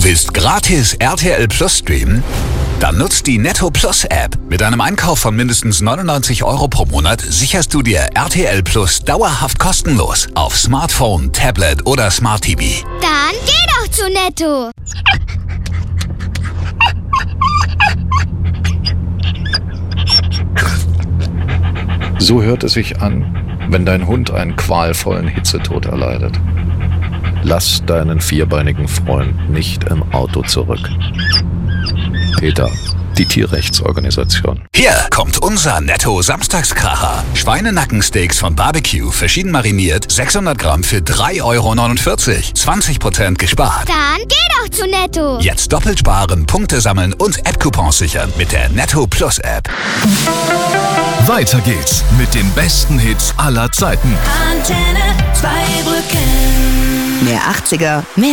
willst gratis RTL Plus streamen? Dann nutzt die Netto Plus App. Mit einem Einkauf von mindestens 99 € pro Monat sicherst du dir RTL Plus dauerhaft kostenlos auf Smartphone, Tablet oder Smart TV. Dann geh doch zu Netto. So hört es sich an, wenn dein Hund einen qualvollen Hitzetod erleidet. Lass deinen vierbeinigen Freund nicht im Auto zurück. PETA, die Tierrechtsorganisation. Hier kommt unser Netto Samstagskracher. Schweinenackensteaks von Barbecue, verschieden mariniert, 600 Gramm für 3,49 €. 20% gespart. Dann geh doch zu Netto. Jetzt doppelt sparen, Punkte sammeln und App-Coupons sichern mit der Netto Plus App. Weiter geht's mit den besten Hits aller Zeiten. Antenne 2 Brücken. Mehr 80er, mehr